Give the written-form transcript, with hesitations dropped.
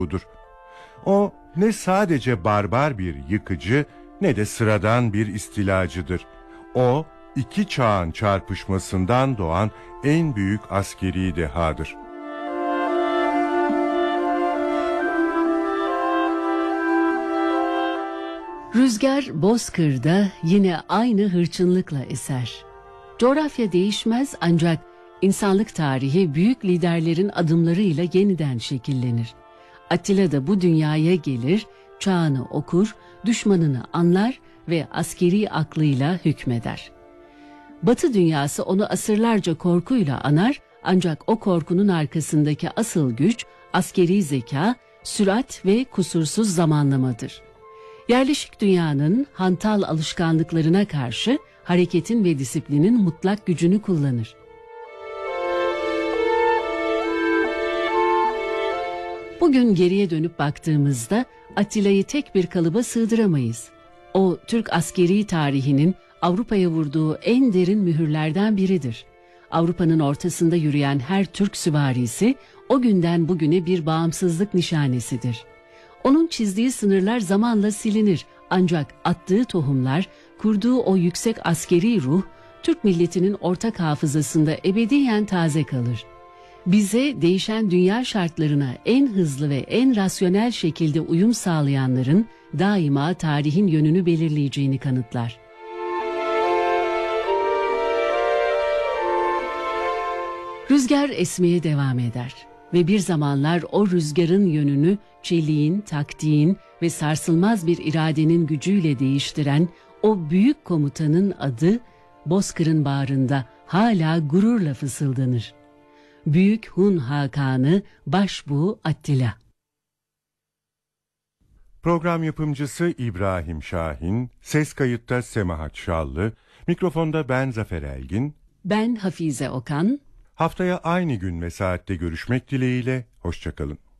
budur. O ne sadece barbar bir yıkıcı ne de sıradan bir istilacıdır. O iki çağın çarpışmasından doğan en büyük askeri dehadır. Rüzgar Bozkır'da yine aynı hırçınlıkla eser. Coğrafya değişmez ancak insanlık tarihi büyük liderlerin adımlarıyla yeniden şekillenir. Attila da bu dünyaya gelir, çağını okur, düşmanını anlar ve askeri aklıyla hükmeder. Batı dünyası onu asırlarca korkuyla anar ancak o korkunun arkasındaki asıl güç askeri zeka, sürat ve kusursuz zamanlamadır. Yerleşik dünyanın hantal alışkanlıklarına karşı hareketin ve disiplinin mutlak gücünü kullanır. Bugün geriye dönüp baktığımızda Attila'yı tek bir kalıba sığdıramayız. O, Türk askeri tarihinin Avrupa'ya vurduğu en derin mühürlerden biridir. Avrupa'nın ortasında yürüyen her Türk süvarisi o günden bugüne bir bağımsızlık nişanesidir. Onun çizdiği sınırlar zamanla silinir ancak attığı tohumlar, kurduğu o yüksek askeri ruh, Türk milletinin ortak hafızasında ebediyen taze kalır. Bize değişen dünya şartlarına en hızlı ve en rasyonel şekilde uyum sağlayanların daima tarihin yönünü belirleyeceğini kanıtlar. Rüzgar esmeye devam eder ve bir zamanlar o rüzgarın yönünü çeliğin, taktiğin ve sarsılmaz bir iradenin gücüyle değiştiren o büyük komutanın adı Bozkır'ın bağrında hala gururla fısıldanır. Büyük Hun Hakanı Başbuğ Attila. Program yapımcısı İbrahim Şahin, ses kayıtta Semahat Şallı, mikrofonda ben Zafer Elgin, ben Hafize Okan. Haftaya aynı gün ve saatte görüşmek dileğiyle, hoşça kalın.